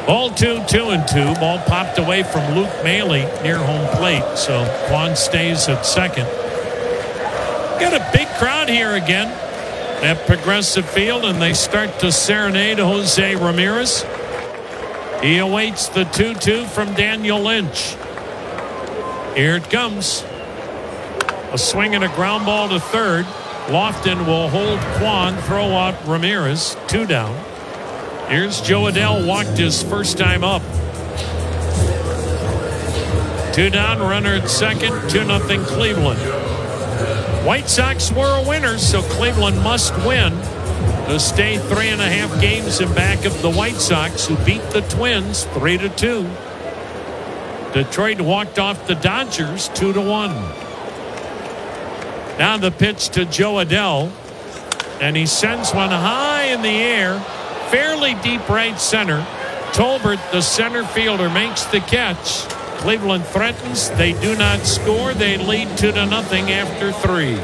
2-2. Ball popped away from Luke Maley near home plate. So Kwan stays at second. Got a big crowd here again at Progressive Field, and they start to serenade Jose Ramirez. He awaits the 2-2 from Daniel Lynch. Here it comes. A swing and a ground ball to third. Lofton will hold Kwan, throw out Ramirez. 2 down. Here's Joe Adell, walked his first time up. 2 down, runner at second, 2-0 Cleveland. White Sox were a winner, so Cleveland must win to stay 3.5 games in back of the White Sox, who beat the Twins 3-2. Detroit walked off the Dodgers 2-1. Now the pitch to Joe Adell, and he sends one high in the air, fairly deep right center. Tolbert, the center fielder, makes the catch. Cleveland threatens. They do not score. They lead 2-0 after 3.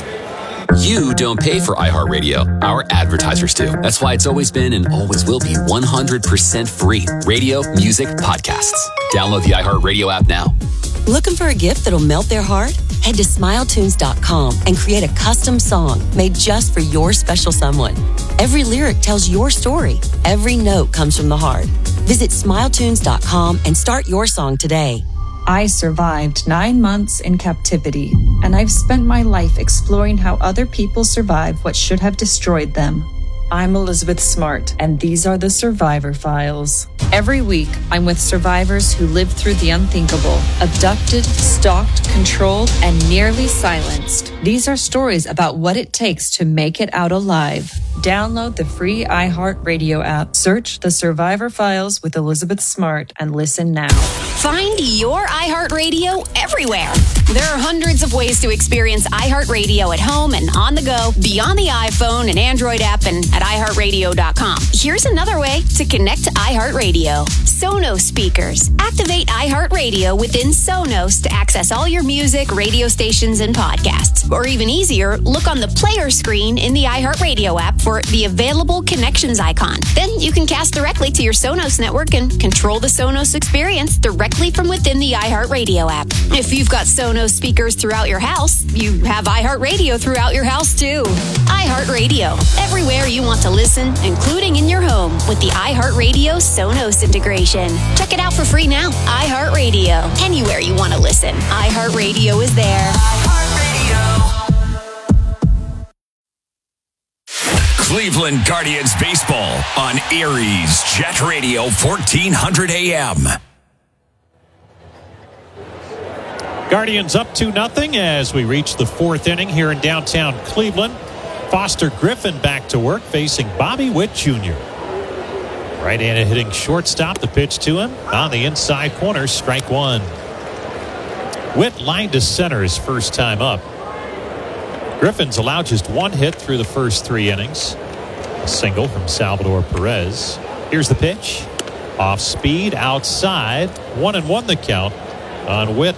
You don't pay for iHeartRadio. Our advertisers do. That's why it's always been and always will be 100% free. Radio, music, podcasts. Download the iHeartRadio app now. Looking for a gift that'll melt their heart? Head to SmileTunes.com and create a custom song made just for your special someone. Every lyric tells your story. Every note comes from the heart. Visit SmileTunes.com and start your song today. I survived 9 months in captivity, and I've spent my life exploring how other people survive what should have destroyed them. I'm Elizabeth Smart, and these are the Survivor Files. Every week, I'm with survivors who lived through the unthinkable, abducted, stalked, controlled, and nearly silenced. These are stories about what it takes to make it out alive. Download the free iHeartRadio app, search The Survivor Files with Elizabeth Smart, and listen now. Find your iHeartRadio everywhere. There are hundreds of ways to experience iHeartRadio at home and on the go, beyond the iPhone and Android app, and at iHeartRadio.com. Here's another way to connect to iHeartRadio. Sonos speakers. Activate iHeartRadio within Sonos to access all your music, radio stations, and podcasts. Or even easier, look on the player screen in the iHeartRadio app for the available connections icon. Then you can cast directly to your Sonos network and control the Sonos experience directly from within the iHeartRadio app. If you've got Sonos speakers throughout your house, you have iHeartRadio throughout your house too. iHeartRadio, everywhere you want to listen, including in your home with the iHeartRadio Sonos integration. Check it out for free now. iHeartRadio, anywhere you want to listen. iHeartRadio is there. Cleveland Guardians baseball on Erie's Jet Radio 1400 AM. Guardians up 2-0 as we reach the 4th inning here in downtown Cleveland. Foster Griffin back to work facing Bobby Witt Jr. Right-handed hitting shortstop. The pitch to him on the inside corner. Strike 1. Witt lined to center his first time up. Griffin's allowed just 1 hit through the first 3 innings. A single from Salvador Perez. Here's the pitch. Off speed, outside. 1-1 the count on Witt.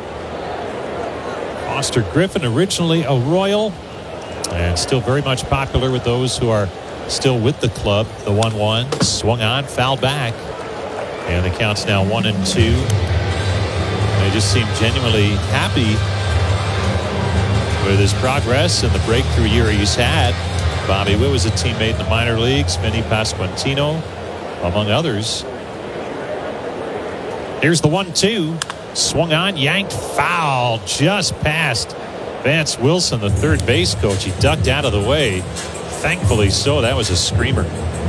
Foster Griffin, originally a Royal, and still very much popular with those who are still with the club. The 1-1 swung on, foul back, and the count's now 1-2. They just seem genuinely happy with his progress and the breakthrough year he's had. Bobby Witt was a teammate in the minor leagues, Vinny Pasquantino, among others. Here's the 1-2. Swung on, yanked, foul, just past Vance Wilson, the third base coach. He ducked out of the way. Thankfully so. That was a screamer.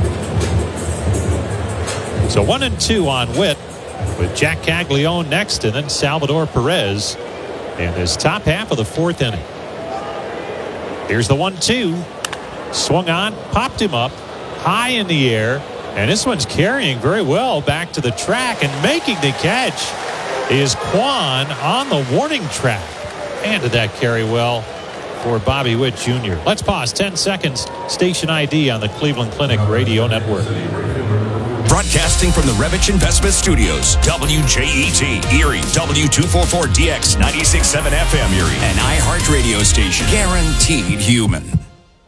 So 1-2 on Witt, with Jack Caglione next, and then Salvador Perez in this top half of the 4th inning. Here's the 1-2. Swung on, popped him up, high in the air, and this one's carrying very well back to the track, and making the catch is Kwan on the warning track. And did that carry well for Bobby Witt Jr. Let's pause 10 seconds. Station ID on the Cleveland Clinic Radio Network. Broadcasting from the Revich Investment Studios, WJET, Erie, W244DX, 96.7 FM Erie, an iHeart radio station, guaranteed human.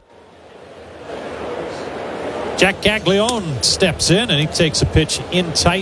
Jack Caglione steps in, and he takes a pitch in tight.